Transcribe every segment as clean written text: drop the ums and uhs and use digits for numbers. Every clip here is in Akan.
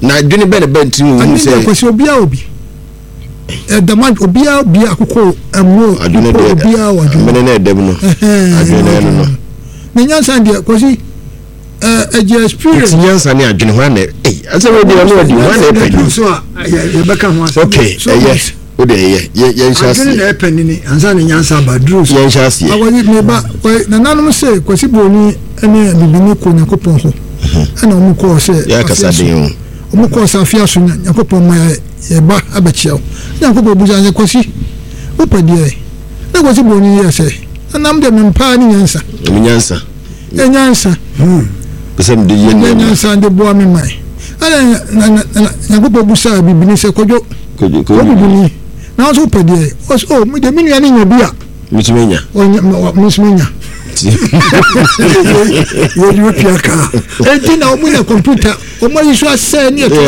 na dwene bɛ ne bɛnti mu sɛ kwasi obia obi dama obia bi akoko emu obia wa dwene na edem no adwene no ne nyansa de kwasi eje experience nyansa ne adwene ho na ase we de no di ho na pɛ so ye beka ho ase okay yes o de ye nshasi adwene na pɛ ni ansa ne nyansa ba duru so ye nshasi awani me ba na nanom se kwasi boni ene bibini ko nyakopon ho ana omu ko se ya kasa de ho omu ko sa afia so nyakopon ma ye ba abachia nyakopon buja ye kwasi o pɛ de na kwasi boni ye se anam de mempa ni nyansa nyansa besem de ye nyansa de bo ami mai ana nyakopon busa bibini se kojo bibini na so pɛ de o me de minua ni nyabia mitumenya you piaka na omu na computer omu yiso ase ni eto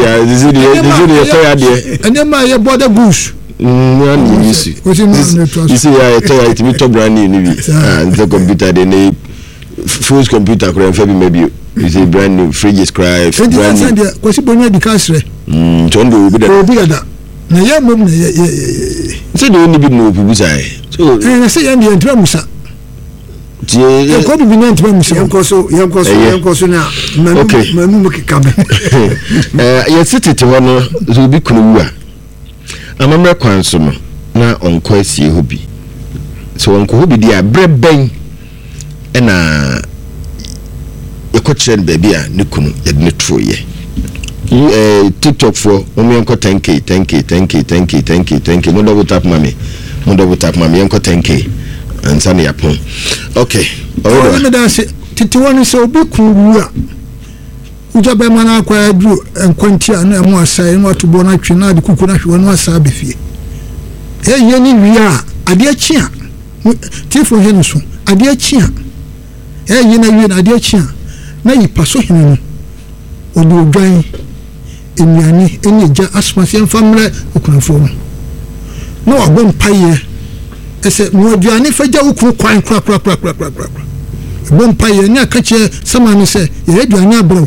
ene ma ye border bush nani yisi yisi ya eto ya itimi to brand new ni bi the computer de ne full computer kura mfa bi maybe is a brand new fridge is cry brand new kwasi bonya di kasre tondo obi da na ya mom na ye se de ni bi no obi sai so se ye ndi entra musa tie ko bi nant ba musa yankoso na manu mukikabe ye sitete ho no zo bi kunu wa amamra kwan so no na onko asie ho bi so onko ho bi dia breben na ekotren baby a ne kunu ye ne troye TikTok for omenko 10k mo double tap mami enko 10k ansa ne yapon okay alright me da se titi woni so obi kunu a uja be mana akwa adru enkwantia na emu asai no atobo na twe na ade kuku na hwe no asa befie ye ni wi a ade achia tifo he no so ade achia ye na wi na ade achia na yipa so hene no odi odwan enuani eni ja asmase family okunafo no no abon paye ese mo aduane faja ukuru kwan kra bon paye ni akache samani se ye aduane abro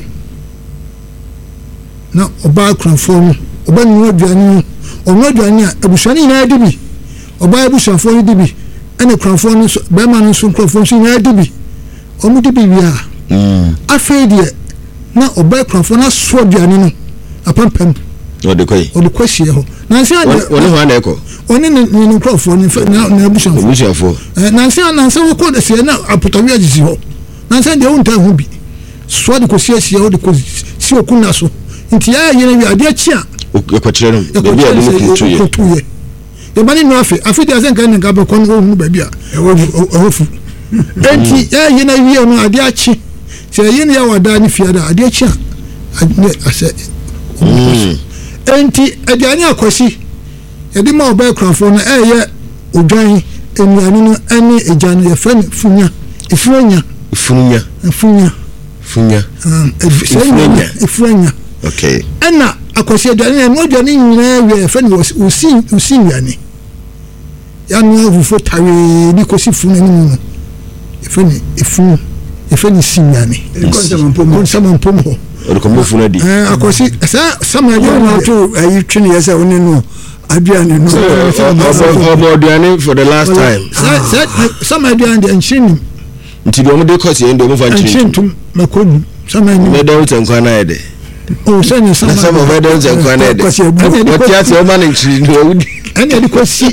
na oba okunafo no oba ni aduane ono aduane abusuani na adibi oba abusuafo ni dibi ene okunafo no be ma no so okunafo so na adibi omu dibi wi a afedie na oba okunafo na so aduane no apampam ode kwahie ho na nse ade one ho aneko one ni nkrofo ni na abusuafo na nse wo ko de se na apotawi agisi ho na nse de wonta ho bi so de ko siesie ho de ko si okuna so nti ya ye na wi ade achia ekwakyere no baby a de kutuye ye bani no afi de azen kan nka be ko no hu baby a ewofu enti ya ye na wi no ade achi se ye na ya wada ni fiada ade achia ase enti aduane akwasi yedi ma oba krafo no eye odwan enuane no ane ejane ye fan funya okay ana akwasi aduane no aduane nyina we fan usi nyane ya no avufo tawe ni kosi funu ni no efani sinyane konsama mpomo orukomo funu di akwasi sama aduane to ayi twene yesa oni no aduane no aduane for the last time sama aduane de nchini nti do mo de kosi endo mo fa nchini makonu sama ni me dawo tankwa na ede o sani sama me dawo tankwa na ede what ya se o man nchini no udi ene de kosi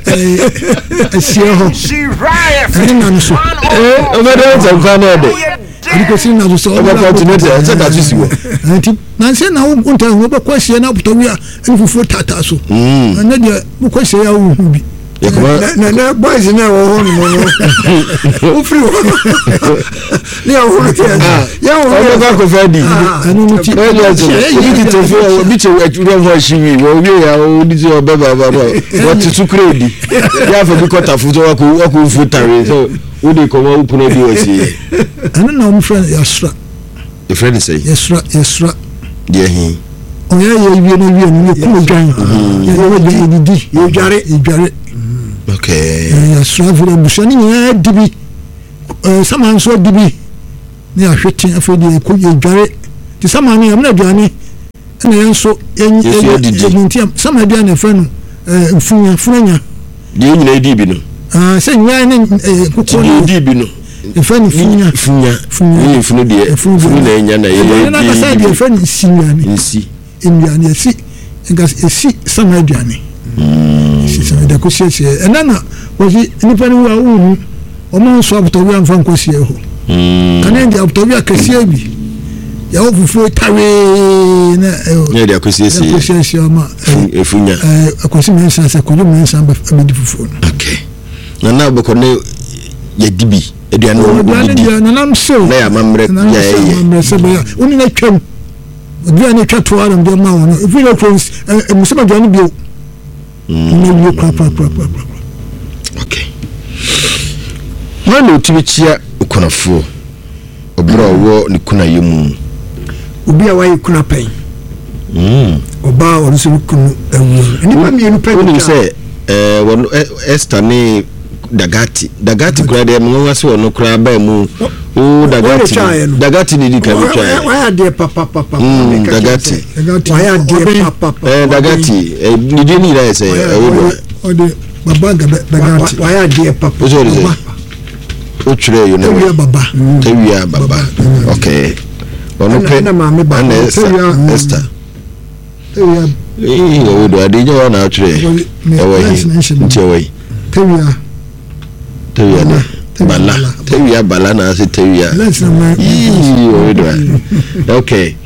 ho ene na nso o me dawo tankwa na ede because na so o ba continue se ta tusi wo anti na se na unta ho ba kwasi na putowi a enfufu tata so na de bu kwasi ya wu bi na boys na wo ho no o free ni a wo ya wo ba ko fadi anu no ti e to fi o bi che aturo ho shiwi wo wi ya o di o ba what to credit ya fa bi kota fu so wa ko fu tare so wo de ko wa upuna di o si anu na o friend yasra the friend say yasra dia hi o ya ye wi no ku dwan ya wo de di ye dware okay yasra vira busani ya dibi sama so dibi ni ahwete afedi ko ye dware ti sama ni amna dwane na yenso enyi some aduane fa no mfunya de nyina di bi no sɛ nyaa ne kokɔ no di bi no efa ni funya ni funu de funu na enya na ye na ka sa de efa ni sinyane nduane esi ngas esi sama aduane esi sama da ko siesie enana wosi nipa ni wa wu o mo so abotowia mfa nkosie ho kana ndi abotowia kasie bi ya ofufu tawe na ya de akosie ma efunya akosi mensa se ko mensa ba di fufu okay na boko ne ya dibi aduane wo di na nam so na ya mamre ya ye se ba uni na twam aduane twa to ara mbe ma wono efu na ko musema aduane bio na bio kwa okay wano tibichia ukonafo obra wo ni kuna yemu obi a wayi kuna pen oba won so kunu ewu ni ma mienu pen woni se won Esther ni dagati kura de mo wase wono kura ba mu o dagati ni dika bi twa waya de papa dagati waya de papa dagati ni de ni ra se o de baba dagati waya de papa o chure yo ne baba tewia baba okay ono pe na Esther o do ade jo na chure tewia tewia bala na se tewia o do okay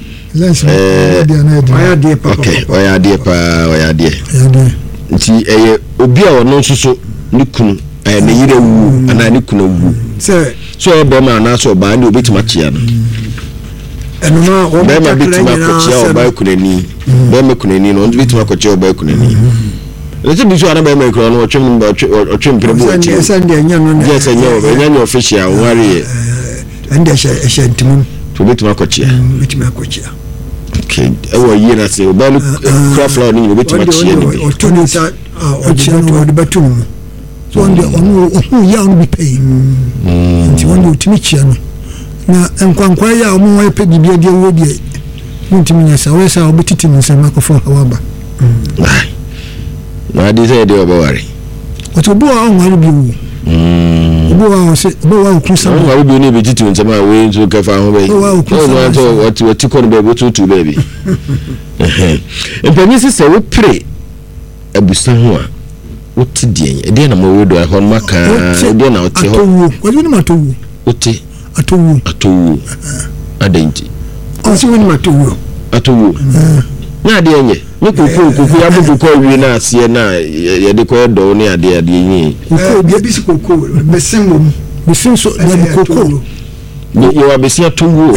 oya de nti eye obi a ono nsoso ni kunu na yire wu ana ni kunu wu so e be ma na so ba ni obetima chia no enuma o be ma betima ko chia o ba kunani be ma kunani no betima ko chia o ba kunani leti bi so ana be ma kuro no otwem prebu o chia sende nya no yes nya official wari ende she ntimu to betima ko chia okay ewo yira se o ba lu crafla ni obetima chia ni o tuni sa o chia no de batum so on the ya on be pay nti won do timi chia no na enkwankwa ya o mo pe bibia de wo de ntimi nya sa we sa obetiti nse makofo hawaba na di say de obawari oto bo a onware bi wo bo a se bo wa okusa onware bi ni betiti nse ma we nso kafa ho be o to wati ko no be tutu baby empanyisi se wo pre abusa ho a wote die na mo wedo hon maka die na wote ho wo ni matowu wote atowu adenti o si woni matowu na de enye ni kuku ya bubu ko wi na ase na ye de ko do ni ade yin kuku bi bisi kuku besim so na kuku ni yo besi atowu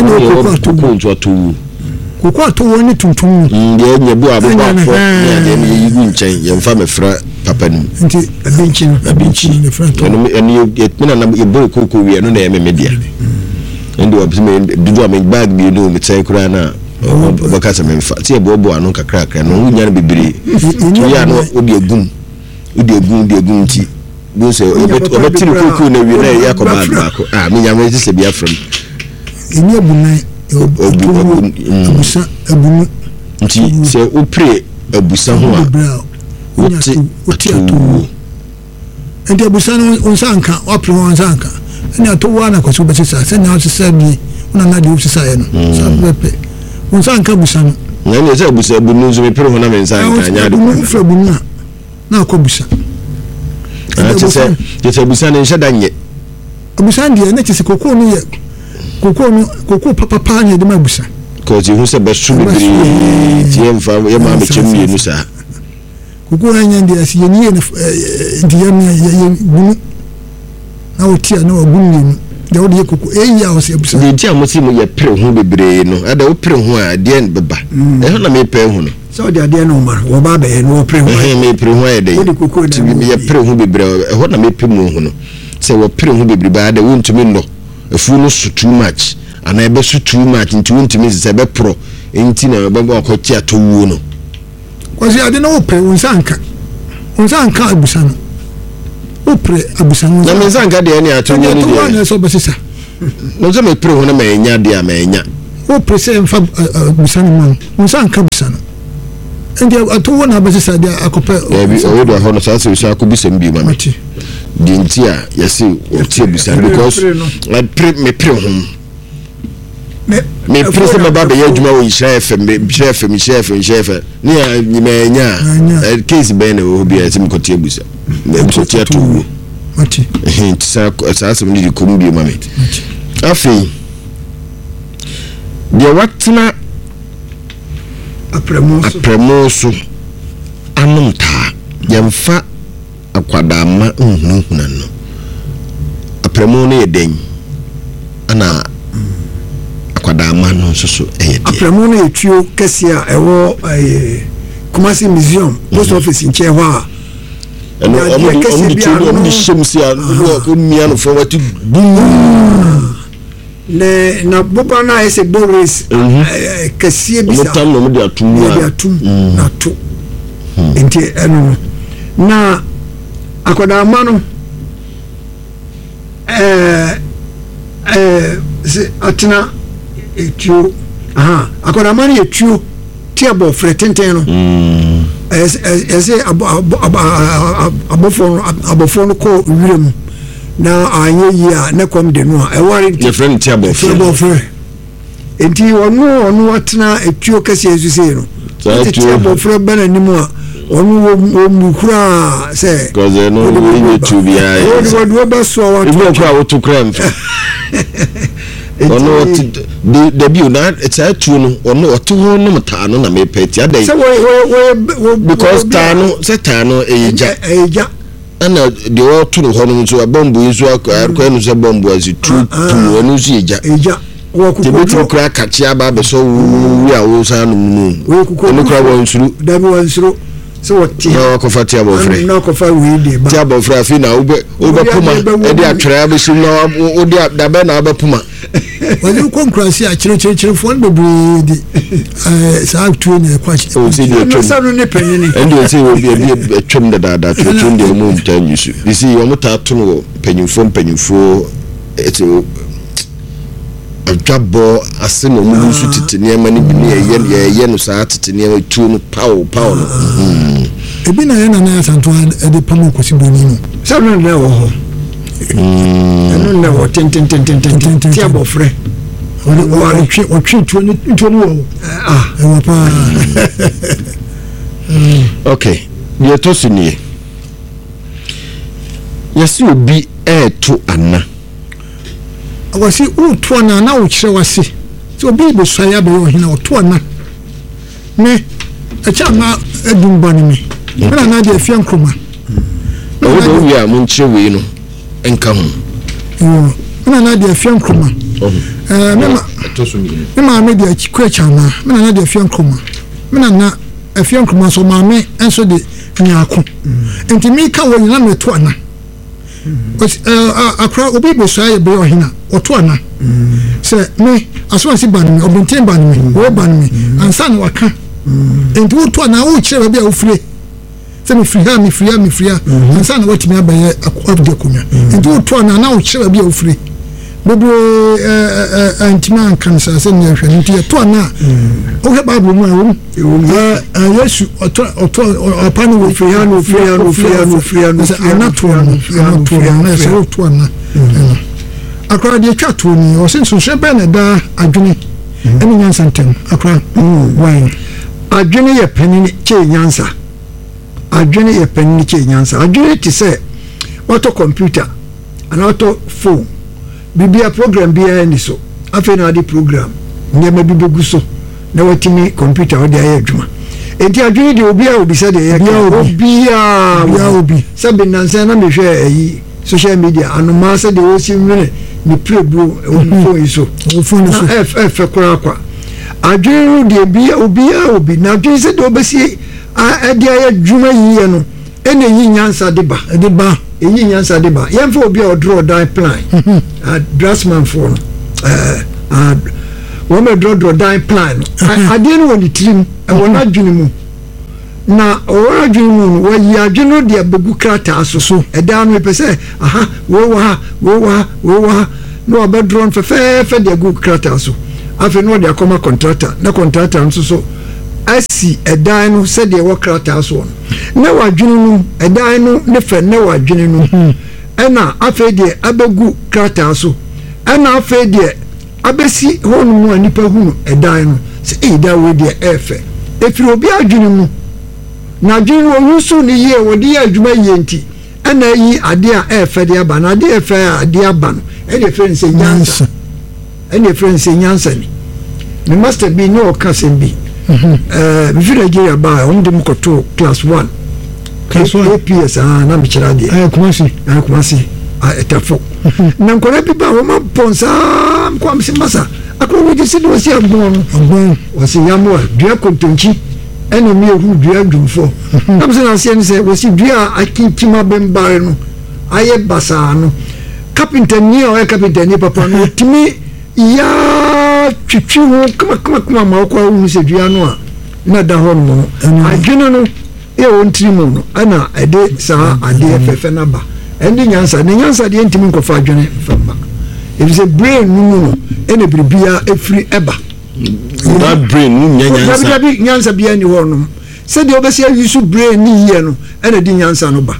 kuku atowu ni tuntum de enye bu abubu afo ni ade ni yigu nchen ye mfa mefra papa ni nti abinchi ni front eni yetmina na yeboro kuku wi no na eme media ndi wabisime dudu ame bag bi no metsai kura na bakasa memfa tie bobo anu kakra no wunya na bibiri ya no odi egum ti bo se obetiri kuku na wi na yakoba bako me nyama se bia from eni abunai abusa abunu nti se opre abusa ho a wote atu enti abusa no onsanka opre onsanka eni atowa na kwaso betisa se na osisa bi una na de osisa ye no sa pepe onsanka abusa no na ni se abusa abunu nso me pere ho na me nsanka anya de abunu fra abunu na akobusa se abusa ne nshada nye abusa ndie na chise kokko no ye kokko papa nya de mabusa ko ti hu se be su bibiri tie mfa ye ma me chemie nu sa kokko anya ndie asi ye ni ndie me ye bunu na otia na ogun ni ya odi kokko eya o se abusa de ti amosi mo ye pere hu bibiri no ada o pere hu a de beba e ho na me pere hu no so de ade no ma wo ba be no pere hu me pere hu e de ti me ye pere hu bibiri e ho na me pere mu hu no se wo pere hu bibiri ba de wontumi no efu no so too much ana ebe so too much nti wontumi se be pro enti na be ba ko ti atowu no kwasi ade na wo pere unsanka abusa no wo pere abusa no na me nsanka de ani atowu ni de na so besisa no so me pere hu na me nya de a me nya o prese mfa busa no man unsa nka busa no ndi ato wona abesesa dia akopa o do ho no sa se usa akobisa mbi ma di ntia yesi o tie busa because I pray me pray hom me prese me ba be adwuma wo chef ni menya case be na o bia sim kotie busa me so tie to wo mati sa se me di kombi ma me afi dia watna apremoso anumta yemfa akwadama nhunhuna no apremo no yeden ana akwadama no soso eyede apremo no etuo kesia ewo Kumasi museum post office in Chewa eno omdi shemsia no mia no for what ne na boba na ese Boris kesie bisa mutam no de atum na to enti eno na akwadama no se atina etuo akwadama no etuo tiabo fretenten no ese abofo no ko wirem na anye ya na kom de no e wari different tiabo fre enti onu atena etuo kase esuse no tiabo fre bana nimu a onu wo mukura se cause no we to be ai wo ba so wa to kwa wo to kram ono de bio na eta tu no ono oto ho no mta no na me peti adai se wo because ta no eja ana de wo to ho no so bombu isu akwa no se bombu azi tu ono so eja wo ku ko kra kachi aba be so wi a wo sa no mu ono kra wo nsuru da bi wo nsuru so what no ko fati abo frɛ no ko fa we de ba ti abo frɛ afi na wo be puma e de atwere abesu no wo de da be na aba puma wani konkurasi a kire fon bebre di sa tu ne kwachi o se de no sanu ne panini and you say we be atwem da twetun de mu mtan yusu you see yo mata to no panyimfo eti ajabo aseno mu yusu titine ma ni bi ne ye no sa titine ma tu no pow no ebi na yana na santo de pamo kosi boni no sanu ne wo ho enu ne wo tin ti abofre o twi tu ni wo e wa pa okay ye to sini yesi obi to ana awasi o to ana na o kire wase so obi be so ya be o hina o to ana me a cha na edum bani me na na de afia nkroma o do wi a mun kire we no enka ho na de afia nkroma mema me de kwa chana na de afia nkroma na afia nkroma so ma me enso de nyako enti mi ka wo nyina me to ana akra obi be so ya be o hina o to ana se me aso si ban me obinten ban me wo ban me ansa na waka enti wo to ana wo kire ba bia wo fire se me fria ansa na watimi abaye akwa kunya enti wo to ana na wo kire ba bia wo fire bobo antima kan sa se ne hwe nti to ana o he bible mu a yesu oto apani wo fria no anato na se wo to ana akra de twa to ni o se so be na da adwene eni nyansa ntem akra wine adwene ye panini che nyansa adwene ti se auto computer and auto phone bibia program bia ni so afi na adi program nyama bi begu so na watimi computer odi aye adwuma enti adwene de obi se de obi sabi nansa na mehwe ayi social media anoma se de osi nwene ni prebu phone so f kwa adwene de bia obi na adwene se de obesi adi aye adwuma yi no ene yi nyansa de ba eyi nyansa de ba yemfa obi a draw die plan dressman for wo me draw die plan ade no woni trim e wona adwene mu na ora adwene mu wo yi adwene de abegu krata asoso e da no pese wo wa no oba draw fe de agu krata aso afi no de akoma contractor na contractor nso so asi ɛdan no sɛ deɛ wɔ krataa so no na wadwene no ɛdan no ne fɛ na wadwene no ɛna afei deɛ abɛgu krataa so ɛna afei deɛ abɛsi hɔ no mu a nipa hunu ɛdan no sɛ ɛda wɔ deɛ ɛfɛ efiri obi adwene mu na adwene no ɔyusu ne yie wɔde yɛ adwuma yie nti ɛna yi adeɛ a ɛfɛ de aba na adeɛ ɛfɛ a adeɛ aba no ɛde fɛ ne sɛ nyansa ɛde fɛ ne sɛ nyansa ni ne master bi ne ɔka sɛm bi bifi Nigeria ba on dem koto class 1 APS na me kyerɛ adeɛ kumasi etafo na nkɔla bi ba wo ma ponsa kwa msi masa akɔ wo gisi do si agbon wo si yamo dua kontonchi ɛna mi ehu dua dwumfo na mse na se ne sɛ wo si dua akinkima bembare no ayɛ basa no carpenter ni o carpenter ni papa no timi ya twitwi ho kama ma ko awu se dua no a na da ho no adwene no e won trimu no ana ede saa ade fefe na ba endi nyansa ne nyansa de ntimi nkofa adwene famba if say brain no ene bribia efiri eba that brain nyansa bi nyansa bia ni ho no se de obesi ayisu brain ni yie no ene di nyansa no ba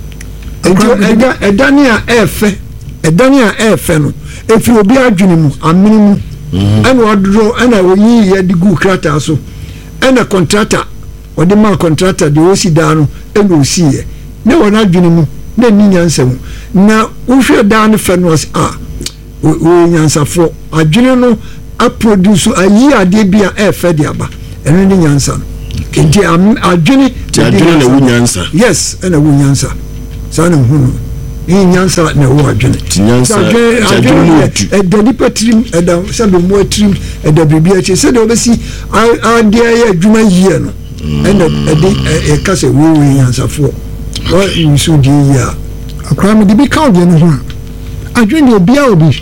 edani a efe no efiri obi adwene mu amini mu ene odro ene oyi ye di gu krata so ene contractor odi ma contractor de osi da no ene osi ye ne wona adwene mu na ni nyansa mu na wohwe da no fe no o nyansa fo adwene no a produce ayi ade bia efe de aba ene ni nyansa no nti adwene na wo nyansa yes ene wo nyansa sana hunu in nyansa na wo adwene nyansa adwene patrim eda sabe mo atrim eda bibia che se de obesi ade ya adwuma yie no ena ede kase wo nyansa fo wa nsu di ya akra me de bi ka de no ho adwene de obia obi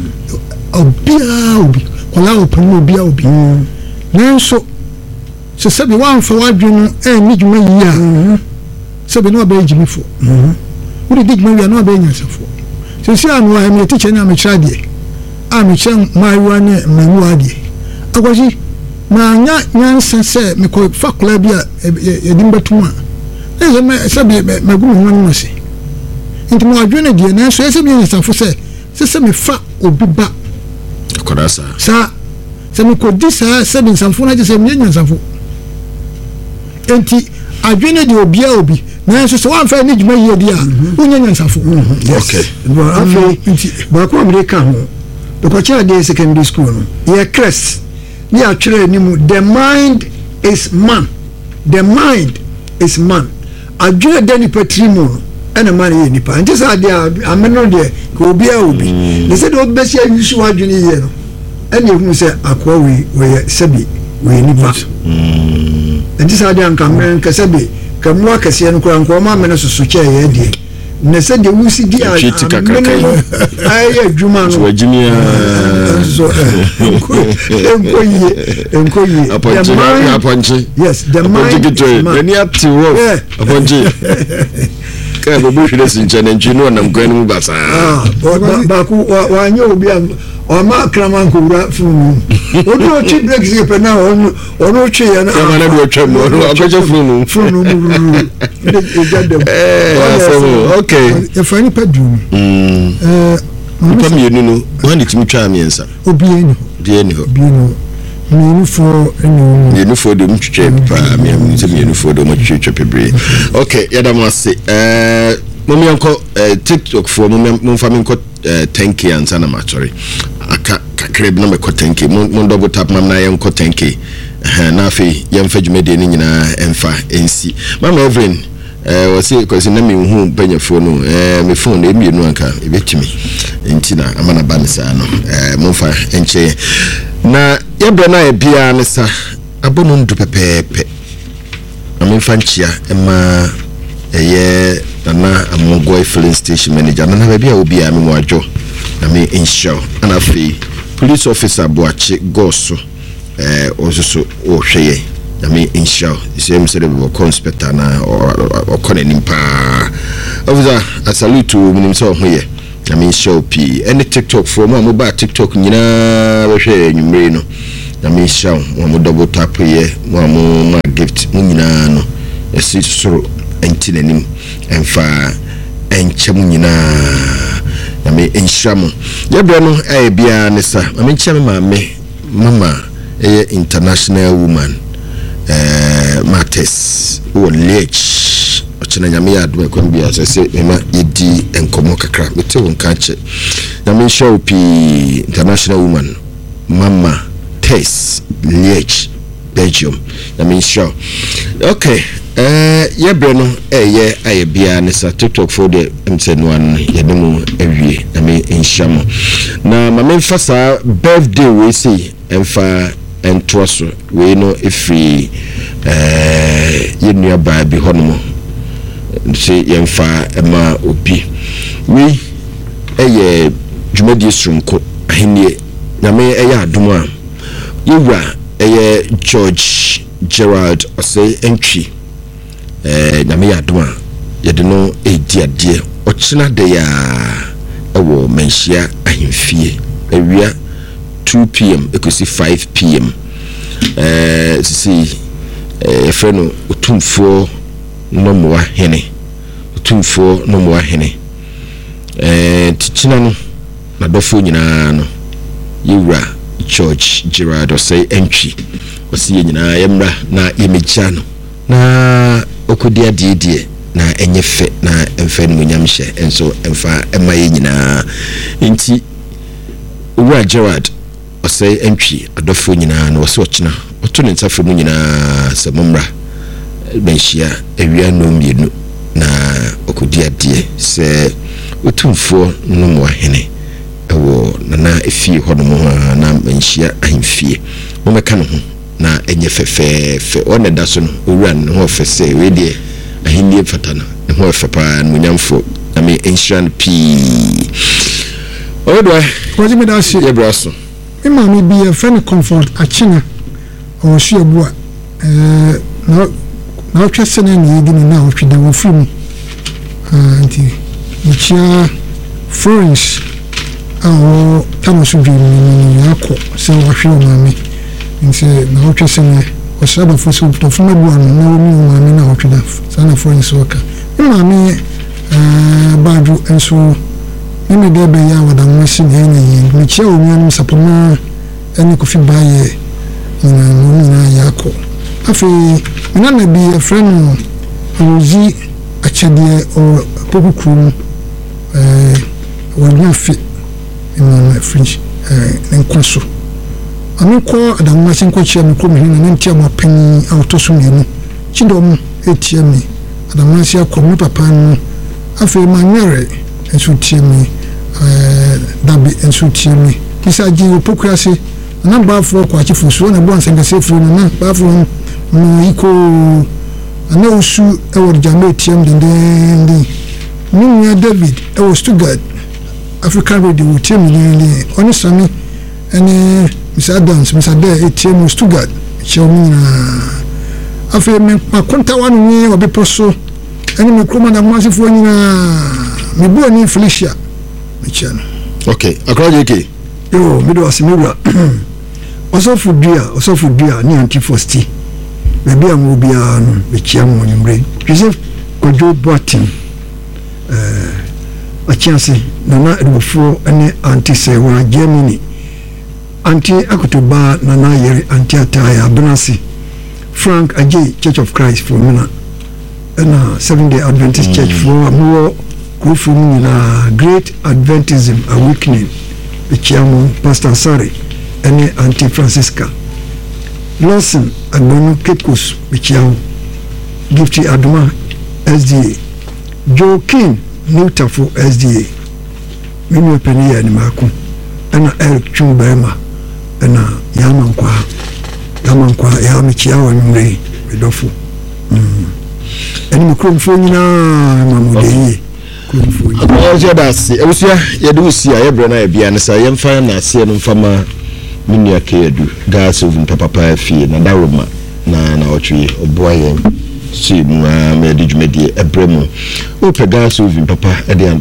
kola open obia obi nanso se sabe wan fa wadwene ni dwuma yie a sabe no ba ejimi fo we did me no be nyansafo so si anu a me teacher na me kyerɛ de a me kyerɛ maiwa ne manu ade akwaji na nya nyansa sɛ me ko fakula bi a yedim betum a ɛsɛ me sɛ be magu ho no se nti mo adwene de na so ɛsɛ me nyansafo sɛ me fa obi ba kodasa sa sɛ me ko di sa sɛ me nyansafo na sɛ me nyansafo enti adwene de obi na so wan fa ni djuma yie dia unya nyansafo okay bo afi ba ko america ho because cha dey secondary school no ye crest ni atwere ni mu the mind is man adwene de ni patrimu no ena man ye nipa nti sa dia ameno de ko obi a obi ne se de obi se ayusu adwene ye no ena ehun se akwa we sebi we nipa nti sa dia nkamren ka sebi kamwa kase no kura nkoma me no soso kye ye die ne se de wusi di a aye adwuma no wajimia so enkoyi aponche yes the mind when you to work aponche ka bo hwere sinchane ntwi no nam kwan mu basa ba ku wa nyo obi o ma kraman ko wura funu odo chi break se pe na ono chi ya na na do twam ono akoje funu okay e fani padum nipa mienu no wani timi twa miensa obi eni mienu fo de mtwetwe pa mienu fo de mtwetwe pebre okay yada mo ase momi anko TikTok fo momi fa menko 10k ansa na machori aka kakreb na meko 10k mon double tap mam na yenko 10k na afi yemfa dwumede ni nyina emfa ensi mama Evelyn wasi kwasi na mehu banyafo no me phone e mienu anka ebetimi ntina amana banisa no monfa enche na yebra na bia ne sa abono ndu pepepe amemfa nchia ema eye na amogoi filling station manager na bia obi a me moajo na me insure ana fi police officer boache goso ozoso ohweye na me insure same say the conspector na or nimpa officer I salute you minim so hoye I mean show p any TikTok for mo ba TikTok nyina we hwe nwumre no I mean show mo double tap here mo ma gift mo nyina no esi soro enti nanim emfa enche mo nyina I mean enshamo ye bro no e bia ne sa I mean cheme mama international woman Matters o lech ochina nyame ya adom ekwan bia se mema edi enkomo kakra mete won kanche nyame show pi international woman mama Tess lech Belgium nyame show okay ye bre no ye aye bia ne sa TikTok for the mtn1 ye demu awie nyame enshamo na mama mfasa birthday we say emfa entroso we no efri yenua ba bi hono se yemfa ema obi we eye dwumadi sunko ahenie nyame eye adom a yewura eye George Gerald osei entwi nyame adom a yede no edi ade ochina de ya ewo menhia ahemfie awia 2 p.m. ekosi 5 p.m. Freno utumfo nomoa hene tichina no na dofo nyina no yewura George Gerard say entry osi nyina yemra na yemecha no na okodia die na enyefe na emfa no nyamhye enso emfa ema ye nyina enti owura Gerard say entry adofo nyina no so ochina oto ne ntafo mu nyina samomra benhia awia no mienu na okodi ade se otumfo no mo hene ewo na efie ho no mo na benhia ahemfie mo meka no ho na enye fefefe one da so no owura no ho fese we de ahenie fatana ho fepa no nyamfo na me enhia p odwa kwaji me da shi yebraso Ima mi be a friend comfort achina or she abua na twese na ni di na o tweda wo firi anti chia Florence awo tamosu bi ni yakọ se wo hwe o mami nse na o twese na o saba foso to fuma bua no na o mi o mami na o tweda sana Florence waka ima mi badu enso Mimi debe ya wada mwesi nyenye Michia umionu msapoma Eni kufi baye Nina yako Afi Minane bi a friend Rozi achadie O poku kuru Wanyafi Imana French Nkwaso Amiko adamwesi nkwachi ya mikumu hina Nentia mwapeni Autosu miyenu Chidomu etiemi Adamwesi ya kwa mipapanu Afi manyere Enso tiemi dabi enso tiemi kisa ji opokrasi na ba fo kwa chifu so na bo ansenga sefru na ba fo no iko ana usu ewo jame tiem dende Nunya David ewo Stuttgart African Radio tiem ni oni sami ene Mr. Dance Mr. Day tiem Stuttgart chewmi na afi me pakonta wanu ni obeposo ene me kroma na mwasifo nyina me bo ni Felicia Michano. Okay, akroje ke. Yo, mido asimira. Osofu dia ni anti-fosti. Bebi amu bia no bechiamu nyumre. Joseph Kojo Boatin. Achianse nana edwofo ene anti sewa Germany. Anti akutuba nana yeri anti ataya Benasi. Frank Ajay Church of Christ for Mina. Na Seventh Day Adventist Church for Amuwo Kufumi na Great Adventism Awakening Bichiamu Pastor Sari ene Auntie Francisca Lawson Agbonu Kekus Bichiamu Gifty Aduma SDA Joe King Newtafo SDA Mimi Penia ni maku ena Eric Chumberma ena Yamankwa Yamichiawa nyumre Bidofu eni mkromfo nyina mamudeye Oje dasi ebusia yedusia yebre na bia ne sa yemfa na ase no mfama minia kedu gas of papa fie na daroma na otwe oboaye si mu me di dwumadi ebremu o pe gas of papa e de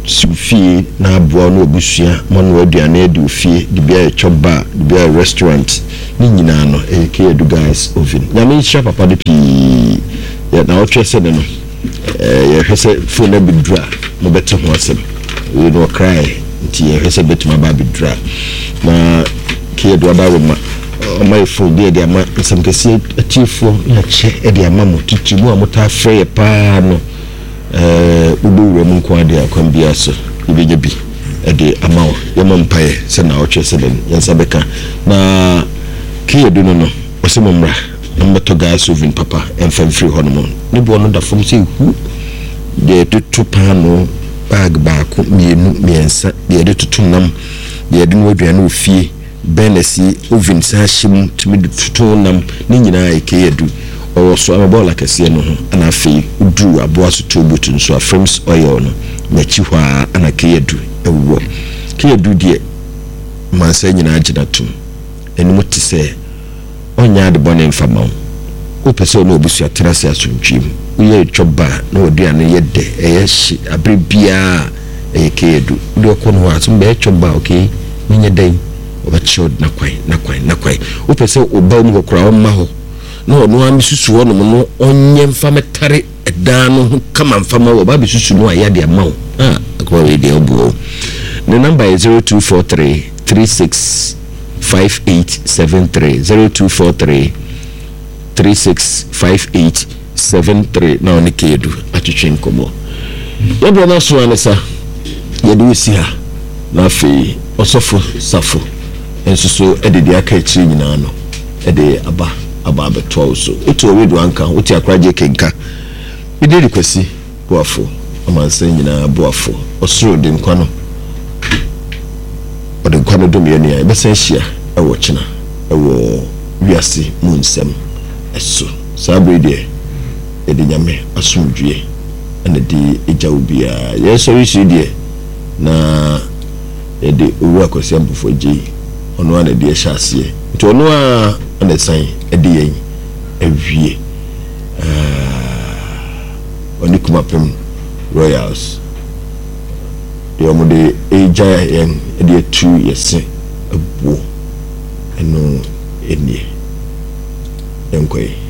sufie na aboa no obusua mo no aduane adi ofie de bia choba de bia restaurant ni nyina no K-Edu guys oven nyame nhyia papa de pii ya na otwe se ne no ya hwese phone na bidra mo beto ho asem we no cry nti ya hwese betuma ba bidra na K-Edu aba ma my phone de ama nsam kese atifo ya che de ama mo titimu amota frɛ pa no ubewura mu nko ade akwambia so ibenya bi de amawo yema mpae se na otwe se den yansa beka na K-Edu no osemo mra mbeto gas oven papa enfamfiri hono mo ne bo no da fom se hu de tutu pano bag baako mienu miensa de tutu nam de no aduane ofie benesi oven sa him tumi tutu nam ne nyina K-Edu so amabola kese no ho ana afei udru aboa so tobutu nso a frames oil no na chihwa ana K-Edu ewo K-Edu die mansa nyina agina tum enimu ti se onya de bone mfama o pese no obusu atrase asuntwim uye choba na oduane yede eyeshi abrebia K-Edu ndo kono aso be choba okay menye dai obacho na kwai o pese oba mu kokora o ma ho no amisusu wono no onye mfama tare edan no kama mfama wo ba bisusu no ayade amawo akwa we de obuo the number is 0243 365873 0243365873 na oni K-Edu atwetwe nkomo yebo na so anesa yedu si ha na fe osofo safo ensuso edede aka echi nyina no ede aba beto so oto wedu anka oti akraje kenka ide request boafo amansa nyina boafo osoro de nkwano ode nkwano dum ye ne besen hia ewo kina ewo wiase mu nsem eso sabrede ede nyame asumdue ene di eja obia ye so isi die na ede owu akosi ambofo je ono ana de ehyasie nti ono a ana san ede yen awie oni kuma pem royals yo mo de eja yen ede 2 yese abuo eno enie enkoi